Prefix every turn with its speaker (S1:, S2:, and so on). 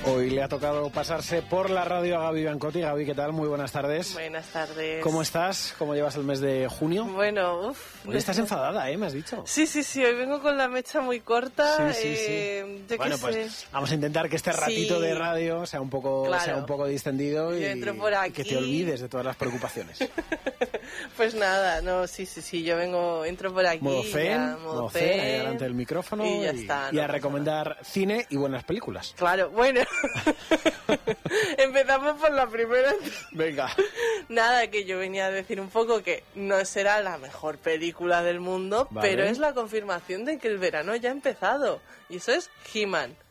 S1: Hoy le ha tocado pasarse por la radio a Gaby Biancotti. Gaby, ¿qué tal? Muy buenas tardes.
S2: Buenas tardes.
S1: ¿Cómo estás? ¿Cómo llevas el mes de junio?
S2: Bueno,
S1: Hoy estás enfadada, me has dicho.
S2: Sí, hoy vengo con la mecha muy corta.
S1: Sí.
S2: Yo
S1: bueno, pues vamos a intentar que este ratito de radio sea un poco distendido y
S2: entro por aquí.
S1: Que te olvides de todas las preocupaciones.
S2: Pues nada, no, sí, yo entro por aquí.
S1: Modo zen, ahí delante del micrófono
S2: y ya está.
S1: Y a recomendar cine y buenas películas.
S2: Claro, bueno. Empezamos por la primera.
S1: Venga.
S2: Nada, que yo venía a decir un poco que no será la mejor película del mundo,
S1: vale,
S2: pero es la confirmación de que el verano ya ha empezado. Y eso es He-Man.